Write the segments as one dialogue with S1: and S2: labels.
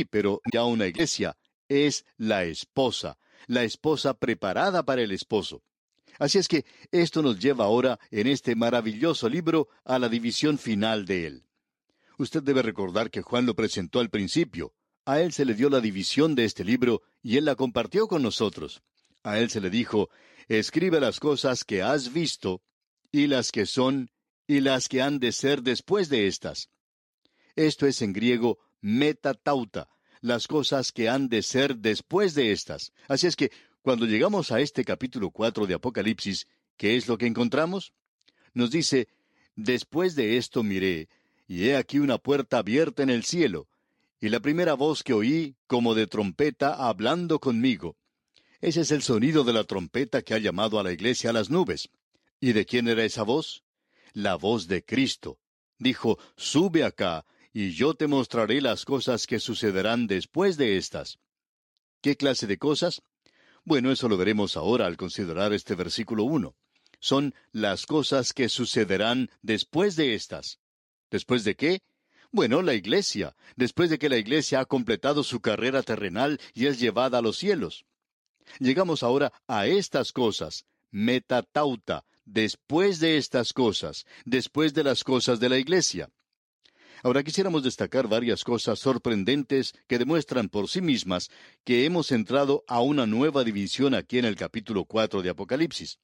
S1: Sí, pero ya una iglesia es la esposa preparada para el esposo. Así es que esto nos lleva ahora, en este maravilloso libro, a la división final de él. Usted debe recordar que Juan lo presentó al principio. A él se le dio la división de este libro y él la compartió con nosotros. A él se le dijo, escribe las cosas que has visto, y las que son, y las que han de ser después de estas. Esto es en griego metatauta, las cosas que han de ser después de estas. Así es que, cuando llegamos a este capítulo 4 de Apocalipsis, ¿qué es lo que encontramos? Nos dice, después de esto miré, y he aquí una puerta abierta en el cielo, y la primera voz que oí, como de trompeta, hablando conmigo. Ese es el sonido de la trompeta que ha llamado a la iglesia a las nubes. ¿Y de quién era esa voz? La voz de Cristo. Dijo, sube acá, y yo te mostraré las cosas que sucederán después de estas. ¿Qué clase de cosas? Bueno, eso lo veremos ahora al considerar este versículo 1. Son las cosas que sucederán después de estas. ¿Después de qué? Bueno, la iglesia, después de que la iglesia ha completado su carrera terrenal y es llevada a los cielos. Llegamos ahora a estas cosas, metatauta, después de estas cosas, después de las cosas de la iglesia. Ahora quisiéramos destacar varias cosas sorprendentes que demuestran por sí mismas que hemos entrado a una nueva división aquí en el capítulo 4 de Apocalipsis.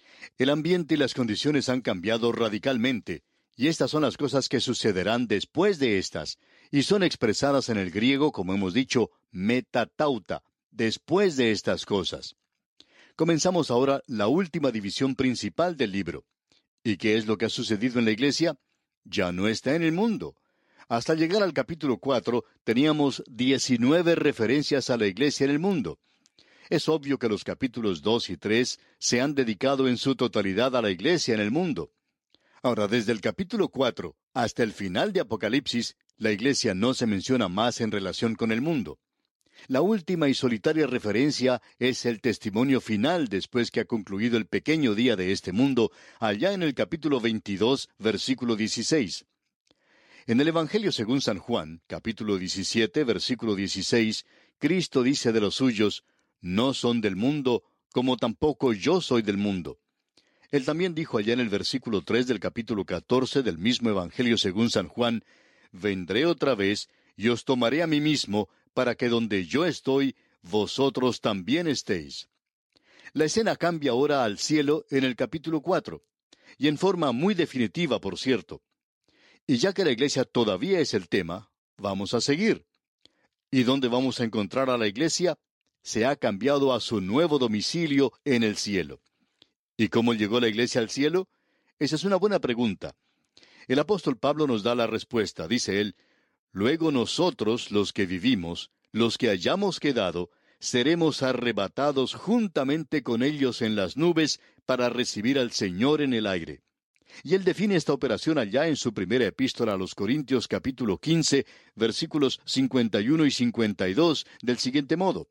S1: El ambiente y las condiciones han cambiado radicalmente, y estas son las cosas que sucederán después de estas, y son expresadas en el griego, como hemos dicho, metatauta, después de estas cosas. Comenzamos ahora la última división principal del libro. ¿Y qué es lo que ha sucedido en la iglesia? Ya no está en el mundo. Hasta llegar al capítulo 4 teníamos 19 referencias a la iglesia en el mundo. Es obvio que los capítulos 2 y 3 se han dedicado en su totalidad a la iglesia en el mundo. Ahora, desde el capítulo 4 hasta el final de Apocalipsis, la iglesia no se menciona más en relación con el mundo. La última y solitaria referencia es el testimonio final después que ha concluido el pequeño día de este mundo, allá en el capítulo 22, versículo 16. En el Evangelio según San Juan, capítulo 17, versículo 16, Cristo dice de los suyos, no son del mundo, como tampoco yo soy del mundo. Él también dijo allá en el versículo 3 del capítulo 14 del mismo Evangelio según San Juan, vendré otra vez y os tomaré a mí mismo, para que donde yo estoy, vosotros también estéis. La escena cambia ahora al cielo en el capítulo 4, y en forma muy definitiva, por cierto. Y ya que la iglesia todavía es el tema, vamos a seguir. ¿Y dónde vamos a encontrar a la iglesia? Se ha cambiado a su nuevo domicilio en el cielo. ¿Y cómo llegó la iglesia al cielo? Esa es una buena pregunta. El apóstol Pablo nos da la respuesta. Dice él, luego nosotros, los que vivimos, los que hayamos quedado, seremos arrebatados juntamente con ellos en las nubes para recibir al Señor en el aire. Y él define esta operación allá en su primera epístola a los Corintios capítulo 15, versículos 51 y 52, del siguiente modo.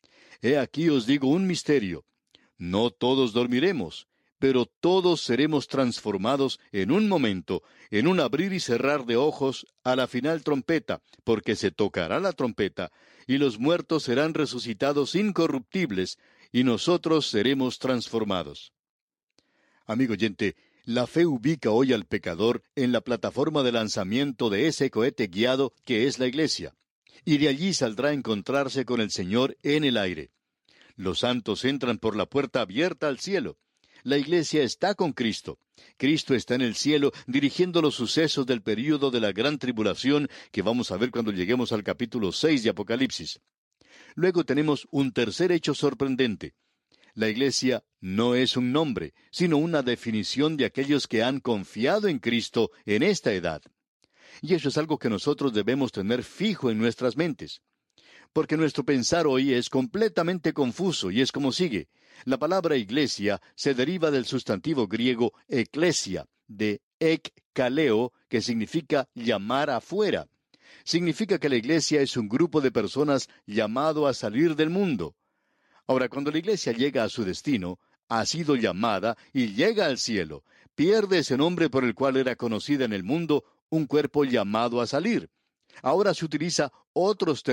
S1: He aquí os digo un misterio. No todos dormiremos, pero todos seremos transformados en un momento, en un abrir y cerrar de ojos, a la final trompeta, porque se tocará la trompeta, y los muertos serán resucitados incorruptibles, y nosotros seremos transformados. Amigo oyente, la fe ubica hoy al pecador en la plataforma de lanzamiento de ese cohete guiado que es la iglesia, y de allí saldrá a encontrarse con el Señor en el aire. Los santos entran por la puerta abierta al cielo. La iglesia está con Cristo. Cristo está en el cielo dirigiendo los sucesos del período de la gran tribulación que vamos a ver cuando lleguemos al capítulo 6 de Apocalipsis. Luego tenemos un tercer hecho sorprendente. La iglesia no es un nombre, sino una definición de aquellos que han confiado en Cristo en esta edad. Y eso es algo que nosotros debemos tener fijo en nuestras mentes. Porque nuestro pensar hoy es completamente confuso y es como sigue. La palabra iglesia se deriva del sustantivo griego eklesia, de ekkaleo, que significa llamar afuera. Significa que la iglesia es un grupo de personas llamado a salir del mundo. Ahora, cuando la iglesia llega a su destino, ha sido llamada y llega al cielo. Pierde ese nombre por el cual era conocida en el mundo, un cuerpo llamado a salir. Ahora se utiliza otros términos